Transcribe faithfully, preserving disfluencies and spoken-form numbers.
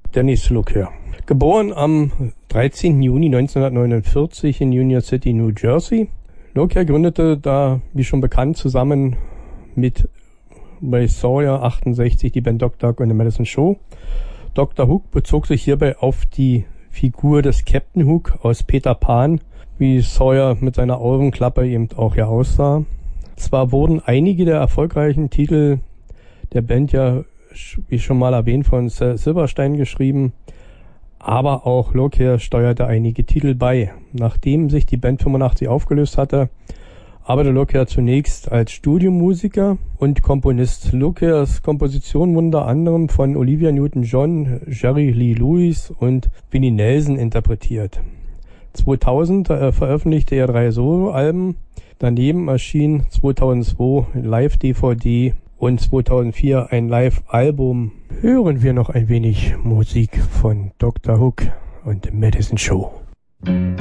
Dennis Lookyer. Geboren am dreizehnten Juni neunzehnhundertneunundvierzig in Union City, New Jersey. Lookyer gründete da, wie schon bekannt, zusammen mit Ray Sawyer achtundsechzig die Band Doctor Hook und The Medicine Show. Doktor Hook bezog sich hierbei auf die Figur des Captain Hook aus Peter Pan, wie Sawyer mit seiner Augenklappe eben auch hier aussah. Zwar wurden einige der erfolgreichen Titel der Band ja, wie schon mal erwähnt, von Silverstein geschrieben, aber auch Lookyer steuerte einige Titel bei. Nachdem sich die Band fünfundachtzig aufgelöst hatte, arbeitete Lookyer zunächst als Studiomusiker und Komponist. Lookyers Kompositionen wurden unter anderem von Olivia Newton-John, Jerry Lee Lewis und Vinnie Nelson interpretiert. zweitausend äh, veröffentlichte er drei Soloalben. Daneben erschien zweitausendzwei Live-D V D und zweitausendvier ein Live-Album. Hören wir noch ein wenig Musik von Doctor Hook und The Medicine Show.